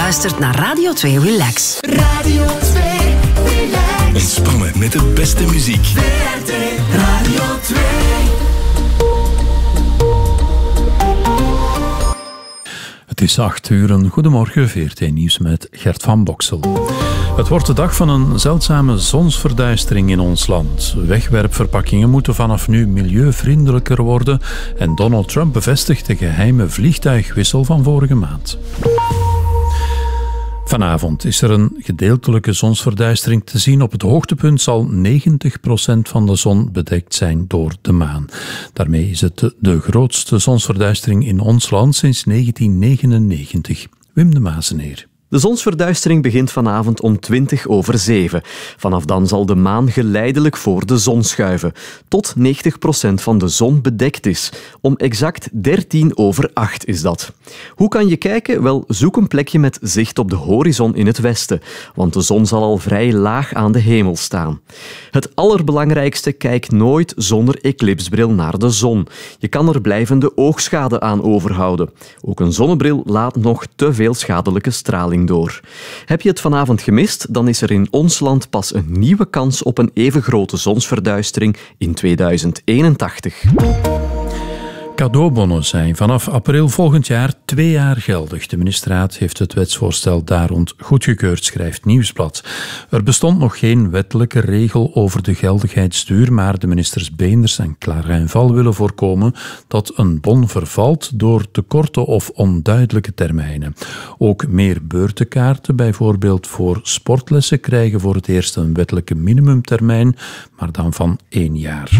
luistert naar Radio 2 Relax. Radio 2 Relax. Ontspannen met de beste muziek. VRT Radio 2. Het is 8:00. Goedemorgen, VRT Nieuws met Gert van Boksel. Het wordt de dag van een zeldzame zonsverduistering in ons land. Wegwerpverpakkingen moeten vanaf nu milieuvriendelijker worden en Donald Trump bevestigt de geheime vliegtuigwissel van vorige maand. Vanavond is er een gedeeltelijke zonsverduistering te zien. Op het hoogtepunt zal 90% van de zon bedekt zijn door de maan. Daarmee is het de grootste zonsverduistering in ons land sinds 1999. Wim de Mazeneer. De zonsverduistering begint vanavond om 7:20. Vanaf dan zal de maan geleidelijk voor de zon schuiven, tot 90% van de zon bedekt is. Om exact 7:13 is dat. Hoe kan je kijken? Wel, zoek een plekje met zicht op de horizon in het westen, want de zon zal al vrij laag aan de hemel staan. Het allerbelangrijkste, kijk nooit zonder eclipsbril naar de zon. Je kan er blijvende oogschade aan overhouden. Ook een zonnebril laat nog te veel schadelijke straling door. Heb je het vanavond gemist, dan is er in ons land pas een nieuwe kans op een even grote zonsverduistering in 2081. Cadeaubonnen zijn vanaf april volgend jaar 2 jaar geldig. De ministerraad heeft het wetsvoorstel daar rond goedgekeurd, schrijft Nieuwsblad. Er bestond nog geen wettelijke regel over de geldigheidsduur, maar de ministers Beenders en Clarin-Val willen voorkomen dat een bon vervalt door te korte of onduidelijke termijnen. Ook meer beurtenkaarten, bijvoorbeeld voor sportlessen, krijgen voor het eerst een wettelijke minimumtermijn, maar dan van 1 jaar.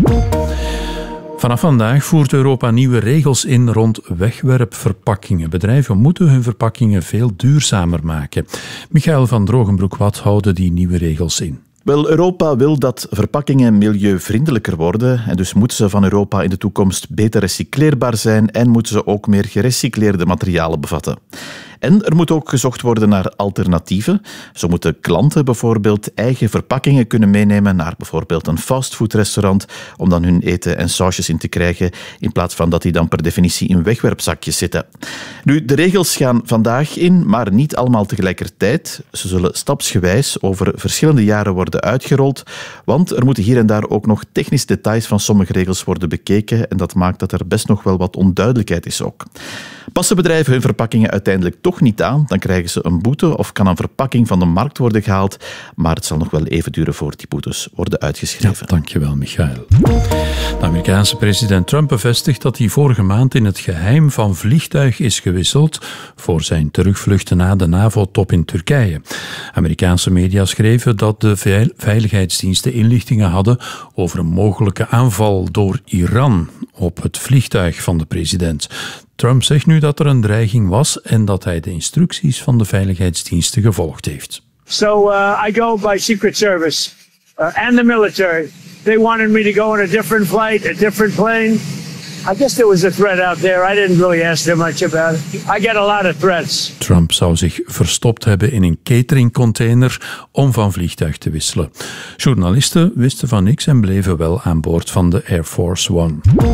Vanaf vandaag voert Europa nieuwe regels in rond wegwerpverpakkingen. Bedrijven moeten hun verpakkingen veel duurzamer maken. Michael van Drogenbroek, wat houden die nieuwe regels in? Wel, Europa wil dat verpakkingen milieuvriendelijker worden en dus moeten ze van Europa in de toekomst beter recycleerbaar zijn en moeten ze ook meer gerecycleerde materialen bevatten. En er moet ook gezocht worden naar alternatieven. Zo moeten klanten bijvoorbeeld eigen verpakkingen kunnen meenemen naar bijvoorbeeld een fastfoodrestaurant om dan hun eten en sausjes in te krijgen, in plaats van dat die dan per definitie in wegwerpzakjes zitten. Nu, de regels gaan vandaag in, maar niet allemaal tegelijkertijd. Ze zullen stapsgewijs over verschillende jaren worden uitgerold, want er moeten hier en daar ook nog technische details van sommige regels worden bekeken en dat maakt dat er best nog wel wat onduidelijkheid is ook. Passen bedrijven hun verpakkingen uiteindelijk toch niet aan, dan krijgen ze een boete of kan een verpakking van de markt worden gehaald, maar het zal nog wel even duren voor die boetes worden uitgeschreven. Ja, dankjewel, Michael. De Amerikaanse president Trump bevestigt dat hij vorige maand in het geheim van vliegtuig is gewisseld voor zijn terugvluchten na de NAVO-top in Turkije. Amerikaanse media schreven dat de veiligheidsdiensten inlichtingen hadden over een mogelijke aanval door Iran op het vliegtuig van de president. Trump zegt nu dat er een dreiging was en dat hij de instructies van de veiligheidsdiensten gevolgd heeft. So I go by Secret Service and the military. They wanted me to go on a different flight, a different plane. I guess there was a threat out there. I didn't really ask them much about it. I get a lot of threats. Trump zou zich verstopt hebben in een cateringcontainer om van vliegtuig te wisselen. Journalisten wisten van niks en bleven wel aan boord van de Air Force One.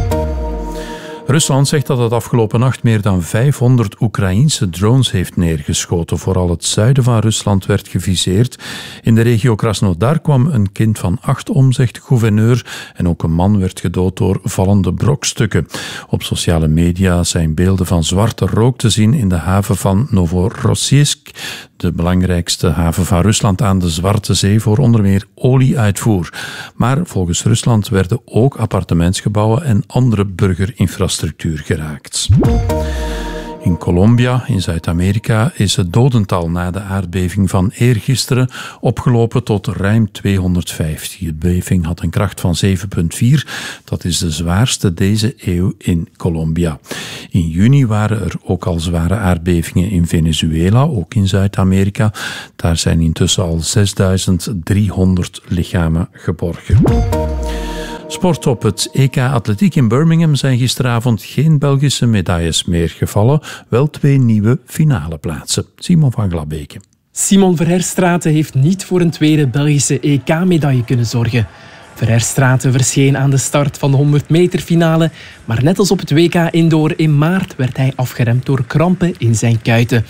Rusland zegt dat het afgelopen nacht meer dan 500 Oekraïense drones heeft neergeschoten. Vooral het zuiden van Rusland werd geviseerd. In de regio Krasnodar kwam een kind van 8 om, zegt de gouverneur. En ook een man werd gedood door vallende brokstukken. Op sociale media zijn beelden van zwarte rook te zien in de haven van Novorossiysk, de belangrijkste haven van Rusland aan de Zwarte Zee voor onder meer olieuitvoer. Maar volgens Rusland werden ook appartementsgebouwen en andere burgerinfrastructuur geraakt. In Colombia, in Zuid-Amerika, is het dodental na de aardbeving van eergisteren opgelopen tot ruim 250. De beving had een kracht van 7,4. Dat is de zwaarste deze eeuw in Colombia. In juni waren er ook al zware aardbevingen in Venezuela, ook in Zuid-Amerika. Daar zijn intussen al 6.300 lichamen geborgen. Sport op het EK Atletiek in Birmingham zijn gisteravond geen Belgische medailles meer gevallen, wel 2 nieuwe finale plaatsen. Simon van Glabeke. Simon Verherstraete heeft niet voor een tweede Belgische EK-medaille kunnen zorgen. Verherstraete verscheen aan de start van de 100 meter finale, maar net als op het WK Indoor in maart werd hij afgeremd door krampen in zijn kuiten.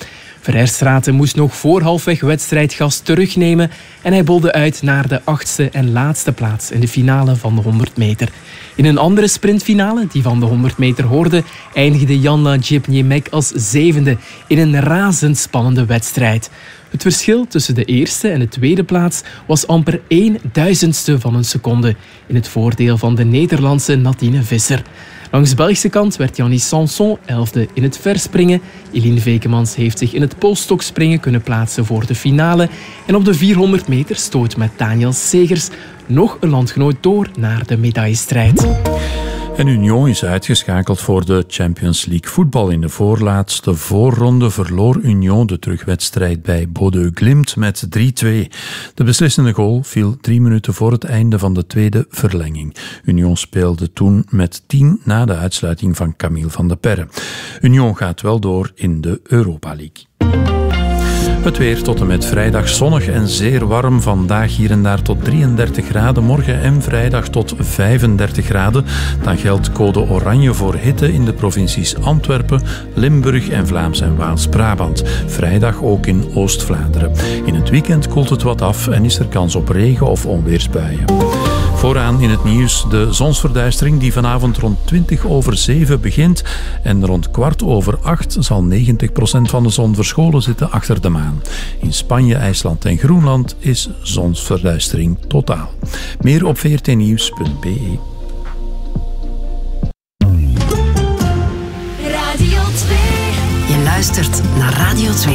Verheerstraeten moest nog voor halfweg wedstrijd gas terugnemen en hij bolde uit naar de 8e en laatste plaats in de finale van de 100 meter. In een andere sprintfinale, die van de 100 meter hoorde, eindigde Jana Jepnimek als 7e in een razendspannende wedstrijd. Het verschil tussen de eerste en de tweede plaats was amper 1/1000ste van een seconde, in het voordeel van de Nederlandse Nadine Visser. Langs de Belgische kant werd Jannie Sanson 11e in het verspringen. Eline Vekemans heeft zich in het polstokspringen kunnen plaatsen voor de finale. En op de 400 meter stoot met Daniel Segers nog een landgenoot door naar de medaillestrijd. En Union is uitgeschakeld voor de Champions League voetbal. In de voorlaatste voorronde verloor Union de terugwedstrijd bij Bodø Glimt met 3-2. De beslissende goal viel 3 minuten voor het einde van de tweede verlenging. Union speelde toen met 10 na de uitsluiting van Camille van de Perre. Union gaat wel door in de Europa League. Het weer tot en met vrijdag zonnig en zeer warm. Vandaag hier en daar tot 33 graden. Morgen en vrijdag tot 35 graden. Dan geldt code oranje voor hitte in de provincies Antwerpen, Limburg en Vlaams en Waals-Brabant. Vrijdag ook in Oost-Vlaanderen. In het weekend koelt het wat af en is er kans op regen- of onweersbuien. Vooraan in het nieuws de zonsverduistering die vanavond rond 7:20 begint. En rond 7:15 zal 90% van de zon verscholen zitten achter de maan. In Spanje, IJsland en Groenland is zonsverduistering totaal. Meer op vrtnieuws.be. Radio 2. Je luistert naar Radio 2.